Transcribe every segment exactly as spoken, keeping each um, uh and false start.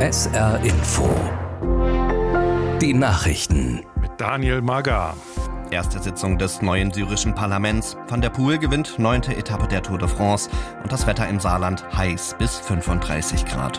S R Info. Die Nachrichten. Mit Daniel Magar. Erste Sitzung des neuen syrischen Parlaments. Van der Poel gewinnt neunte Etappe der Tour de France. Und das Wetter im Saarland heiß bis fünfunddreißig Grad.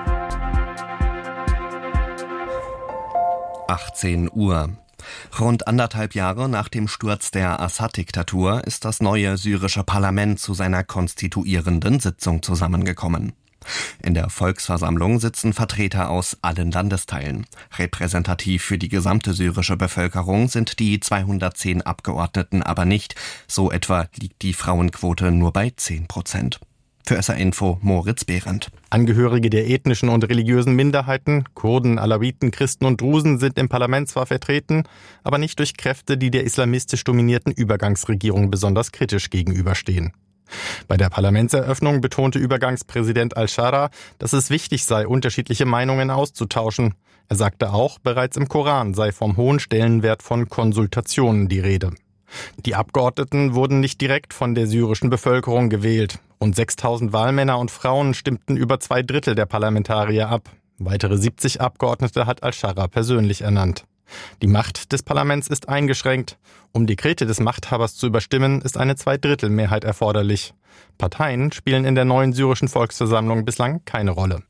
achtzehn Uhr. Rund anderthalb Jahre nach dem Sturz der Assad-Diktatur ist das neue syrische Parlament zu seiner konstituierenden Sitzung zusammengekommen. In der Volksversammlung sitzen Vertreter aus allen Landesteilen. Repräsentativ für die gesamte syrische Bevölkerung sind die zweihundertzehn Abgeordneten aber nicht. So etwa liegt die Frauenquote nur bei zehn Prozent. Für S R Info Moritz Behrendt. Angehörige der ethnischen und religiösen Minderheiten, Kurden, Alawiten, Christen und Drusen sind im Parlament zwar vertreten, aber nicht durch Kräfte, die der islamistisch dominierten Übergangsregierung besonders kritisch gegenüberstehen. Bei der Parlamentseröffnung betonte Übergangspräsident al-Shara, dass es wichtig sei, unterschiedliche Meinungen auszutauschen. Er sagte auch, bereits im Koran sei vom hohen Stellenwert von Konsultationen die Rede. Die Abgeordneten wurden nicht direkt von der syrischen Bevölkerung gewählt. Rund sechstausend Wahlmänner und Frauen stimmten über zwei Drittel der Parlamentarier ab. Weitere siebzig Abgeordnete hat al-Shara persönlich ernannt. Die Macht des Parlaments ist eingeschränkt. Um Dekrete des Machthabers zu überstimmen, ist eine Zweidrittelmehrheit erforderlich. Parteien spielen in der neuen syrischen Volksversammlung bislang keine Rolle.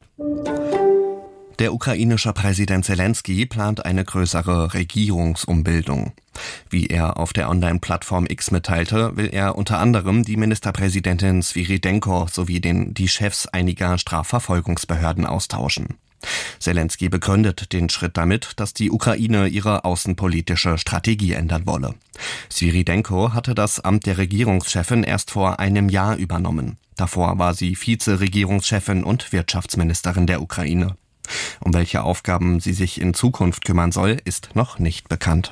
Der ukrainische Präsident Zelensky plant eine größere Regierungsumbildung. Wie er auf der Online-Plattform X mitteilte, will er unter anderem die Ministerpräsidentin Svyridenko sowie den, die Chefs einiger Strafverfolgungsbehörden austauschen. Zelensky begründet den Schritt damit, dass die Ukraine ihre außenpolitische Strategie ändern wolle. Svyridenko hatte das Amt der Regierungschefin erst vor einem Jahr übernommen. Davor war sie Vize-Regierungschefin und Wirtschaftsministerin der Ukraine. Um welche Aufgaben sie sich in Zukunft kümmern soll, ist noch nicht bekannt.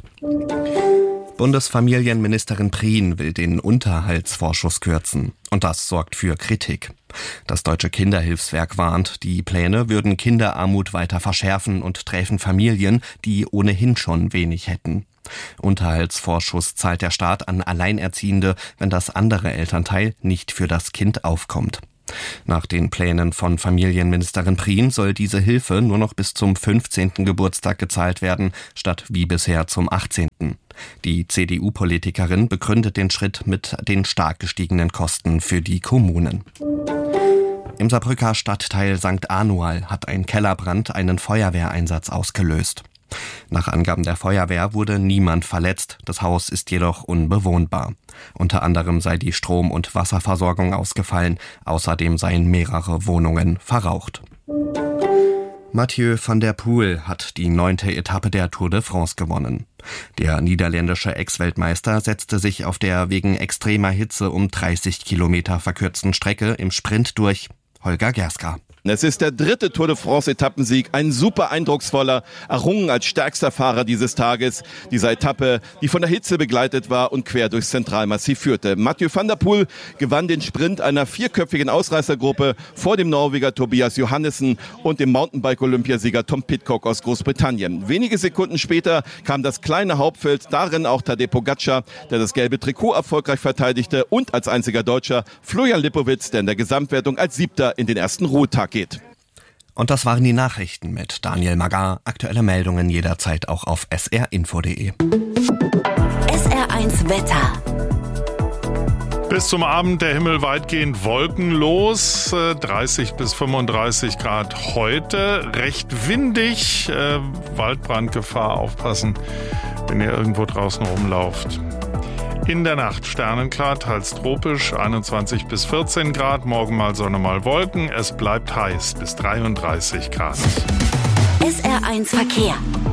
Bundesfamilienministerin Prien will den Unterhaltsvorschuss kürzen. Und das sorgt für Kritik. Das Deutsche Kinderhilfswerk warnt, die Pläne würden Kinderarmut weiter verschärfen und träfen Familien, die ohnehin schon wenig hätten. Unterhaltsvorschuss zahlt der Staat an Alleinerziehende, wenn das andere Elternteil nicht für das Kind aufkommt. Nach den Plänen von Familienministerin Prien soll diese Hilfe nur noch bis zum fünfzehnten Geburtstag gezahlt werden, statt wie bisher zum achtzehnten Die C D U-Politikerin begründet den Schritt mit den stark gestiegenen Kosten für die Kommunen. Im Saarbrücker Stadtteil Sankt Anual hat ein Kellerbrand einen Feuerwehreinsatz ausgelöst. Nach Angaben der Feuerwehr wurde niemand verletzt, das Haus ist jedoch unbewohnbar. Unter anderem sei die Strom- und Wasserversorgung ausgefallen, außerdem seien mehrere Wohnungen verraucht. Mathieu van der Poel hat die neunte Etappe der Tour de France gewonnen. Der niederländische Ex-Weltmeister setzte sich auf der wegen extremer Hitze um dreißig Kilometer verkürzten Strecke im Sprint durch. Holger Gerska. Es ist der dritte Tour de France-Etappensieg, ein super eindrucksvoller, errungen als stärkster Fahrer dieses Tages. Dieser Etappe, die von der Hitze begleitet war und quer durchs Zentralmassiv führte. Mathieu van der Poel gewann den Sprint einer vierköpfigen Ausreißergruppe vor dem Norweger Tobias Johannessen und dem Mountainbike-Olympiasieger Tom Pidcock aus Großbritannien. Wenige Sekunden später kam das kleine Hauptfeld, darin auch Tadej Pogačar, der das gelbe Trikot erfolgreich verteidigte, und als einziger Deutscher Florian Lipowitz, der in der Gesamtwertung als Siebter in den ersten Ruhetag geht. Und das waren die Nachrichten mit Daniel Magar. Aktuelle Meldungen jederzeit auch auf s r info punkt d e. S R eins Wetter. Bis zum Abend der Himmel weitgehend wolkenlos, dreißig bis fünfunddreißig Grad heute, recht windig, äh, Waldbrandgefahr, aufpassen, wenn ihr irgendwo draußen rumlauft. In der Nacht sternenklar, teils tropisch, einundzwanzig bis vierzehn Grad, morgen mal Sonne, mal Wolken, es bleibt heiß bis dreiunddreißig Grad. S R eins Verkehr.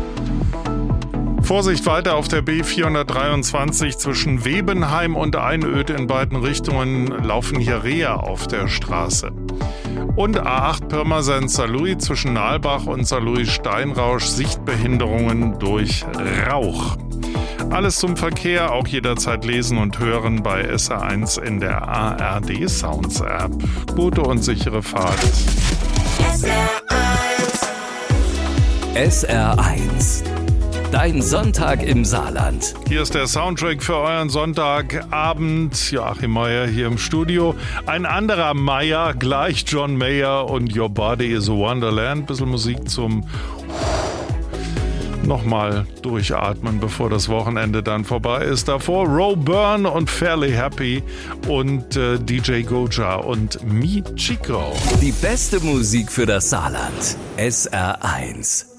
Vorsicht weiter auf der B vierhundertdreiundzwanzig zwischen Webenheim und Einöd in beiden Richtungen laufen hier Reher auf der Straße. Und A acht Pirmasens-Saarlouis zwischen Nalbach und Saarlouis-Steinrausch Sichtbehinderungen durch Rauch. Alles zum Verkehr, auch jederzeit lesen und hören bei S R eins in der A R D Sounds App. Gute und sichere Fahrt. S R eins. S R eins. Dein Sonntag im Saarland. Hier ist der Soundtrack für euren Sonntagabend. Joachim Meier hier im Studio. Ein anderer Meier, gleich John Mayer und Your Body is a Wonderland. Bisschen Musik zum nochmal durchatmen, bevor das Wochenende dann vorbei ist. Davor Roe Byrne und Fairly Happy und äh, D J Goja und Mi Chico. Die beste Musik für das Saarland. S R eins.